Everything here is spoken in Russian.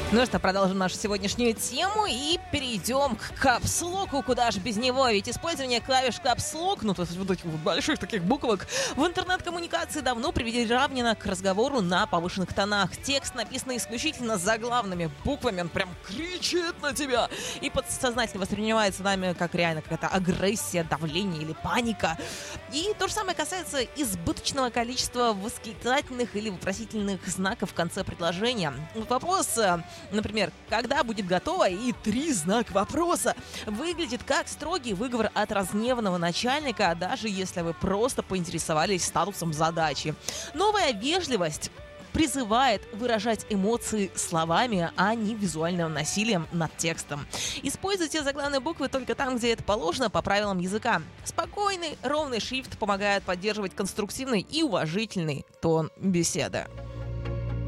Ну что, продолжим нашу сегодняшнюю тему и перейдем к капслоку. Куда же без него? Ведь использование клавиш капслок, то есть вот этих вот больших таких буквок, в интернет-коммуникации давно приравнено к разговору на повышенных тонах. Текст написан исключительно заглавными буквами, он прям кричит на тебя. И подсознательно воспринимается нами как реально какая-то агрессия, давление или паника. И то же самое касается избыточного количества восклицательных или вопросительных знаков в конце предложения. Вопрос, например, когда будет готово, и 3 знака вопроса, выглядит как строгий выговор от разгневанного начальника, даже если вы просто поинтересовались статусом задачи. Новая вежливость призывает выражать эмоции словами, а не визуальным насилием над текстом. Используйте заглавные буквы только там, где это положено по правилам языка. Спокойный, ровный шрифт помогает поддерживать конструктивный и уважительный тон беседы.